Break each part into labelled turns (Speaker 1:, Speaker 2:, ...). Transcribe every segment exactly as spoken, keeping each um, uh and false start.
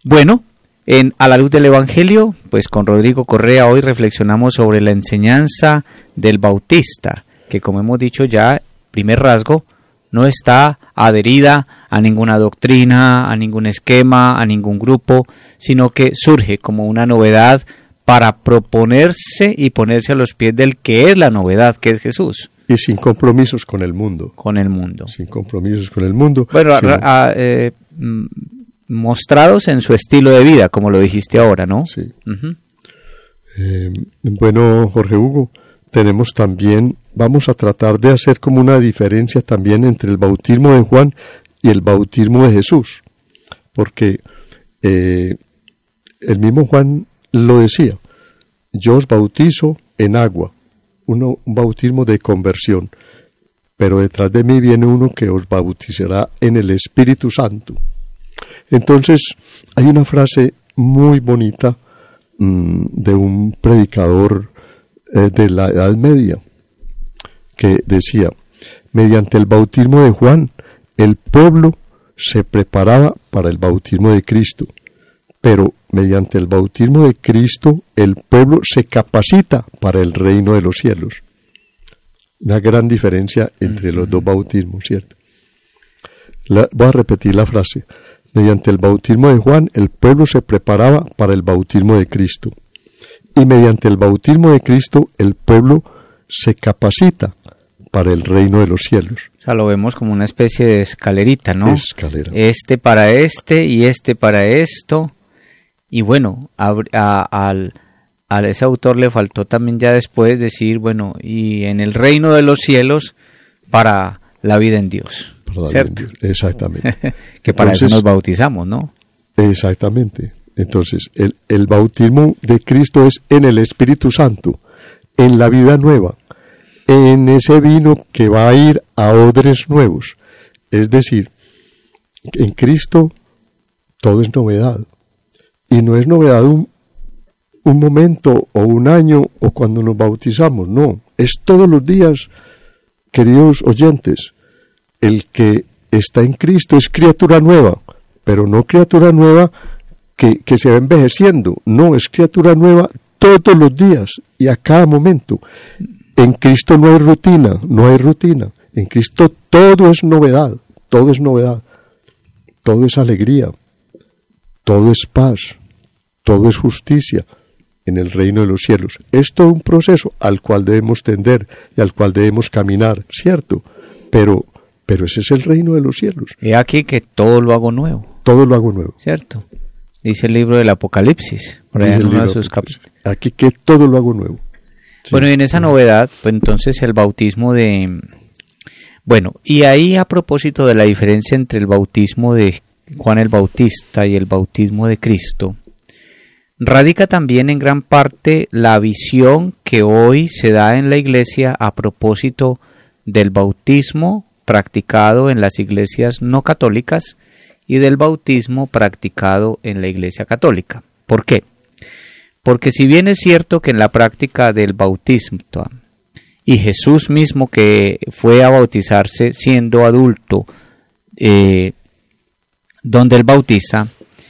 Speaker 1: Bueno, en A la Luz del Evangelio, pues con Rodrigo Correa hoy reflexionamos sobre la enseñanza del Bautista, que como hemos dicho ya, primer rasgo, no está adherida a ninguna doctrina, a ningún esquema, a ningún grupo, sino que surge como una novedad para proponerse y ponerse a los pies del que es la novedad, que es Jesús.
Speaker 2: Y sin compromisos con el mundo.
Speaker 1: Con el mundo.
Speaker 2: Sin compromisos con el mundo.
Speaker 1: Bueno,
Speaker 2: sino...
Speaker 1: a, a, eh, mostrados en su estilo de vida, como lo dijiste ahora, ¿no?
Speaker 2: Sí.
Speaker 1: Uh-huh.
Speaker 2: Eh, bueno, Jorge Hugo, tenemos también, vamos a tratar de hacer como una diferencia también entre el bautismo de Juan y el bautismo de Jesús, porque eh, el mismo Juan lo decía, yo os bautizo en agua, uno, un bautismo de conversión, pero detrás de mí viene uno que os bautizará en el Espíritu Santo. Entonces, hay una frase muy bonita mmm, de un predicador eh, de la Edad Media, que decía, mediante el bautismo de Juan, el pueblo se preparaba para el bautismo de Cristo, pero mediante el bautismo de Cristo, el pueblo se capacita para el reino de los cielos. Una gran diferencia entre los dos bautismos, ¿cierto? La, voy a repetir la frase. Mediante el bautismo de Juan, el pueblo se preparaba para el bautismo de Cristo. Y mediante el bautismo de Cristo, el pueblo se capacita para el reino de los cielos.
Speaker 1: O sea, lo vemos como una especie de escalerita, ¿no?
Speaker 2: Escalera.
Speaker 1: Este para este y este para esto. Y bueno, a, a, al, a ese autor le faltó también ya después decir, bueno, y en el reino de los cielos para la vida en Dios. ¿Cierto?
Speaker 2: Exactamente.
Speaker 1: Que para
Speaker 2: Entonces,
Speaker 1: eso nos bautizamos, ¿no?
Speaker 2: Exactamente. Entonces, el, el bautismo de Cristo es en el Espíritu Santo, en la vida nueva, en ese vino que va a ir a odres nuevos. Es decir, en Cristo todo es novedad. Y no es novedad un, un momento o un año o cuando nos bautizamos, no. Es todos los días, queridos oyentes. El que está en Cristo es criatura nueva, pero no criatura nueva que, que se va envejeciendo, no, es criatura nueva todos los días y a cada momento. En Cristo no hay rutina, no hay rutina. En Cristo todo es novedad, todo es novedad, todo es alegría, todo es paz, todo es justicia en el reino de los cielos. Es todo un proceso al cual debemos tender y al cual debemos caminar, ¿cierto? Pero Pero ese es el reino de los cielos.
Speaker 1: Y aquí que todo lo hago nuevo.
Speaker 2: Todo lo hago nuevo.
Speaker 1: ¿Cierto? Dice el libro del Apocalipsis. Por ahí en uno de sus capítulos.
Speaker 2: Aquí que todo lo hago nuevo.
Speaker 1: Sí. Bueno, y en esa novedad, pues entonces el bautismo de... Bueno, y ahí a propósito de la diferencia entre el bautismo de Juan el Bautista y el bautismo de Cristo, radica también en gran parte la visión que hoy se da en la Iglesia a propósito del bautismo practicado en las iglesias no católicas y del bautismo practicado en la Iglesia católica. ¿Por qué? Porque si bien es cierto que en la práctica del bautismo, y Jesús mismo que fue a bautizarse siendo adulto, eh, donde él bautiza,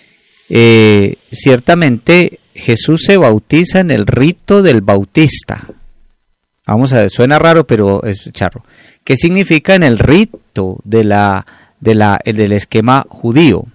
Speaker 1: eh, ciertamente Jesús se bautiza en el rito del bautista. Vamos a ver, suena raro, pero es charro. ¿Qué significa en el rito de la, de la, del esquema judío?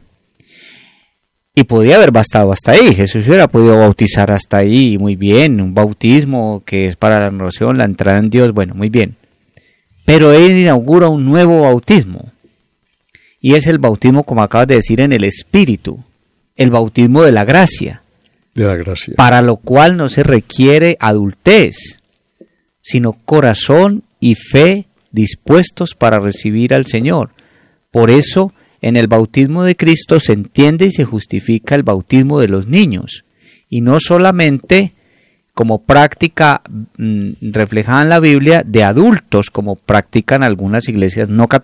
Speaker 1: Y podía haber bastado hasta ahí. Jesús hubiera podido bautizar hasta ahí, muy bien. Un bautismo que es para la renovación, la entrada en Dios, bueno, muy bien. Pero él inaugura un nuevo bautismo. Y es el bautismo, como acabas de decir, en el Espíritu. El bautismo de la gracia.
Speaker 2: De la gracia.
Speaker 1: Para lo cual no se requiere adultez, sino corazón y fe dispuestos para recibir al Señor. Por eso, en el bautismo de Cristo se entiende y se justifica el bautismo de los niños, y no solamente como práctica mmm, reflejada en la Biblia de adultos, como practican algunas iglesias no católicas.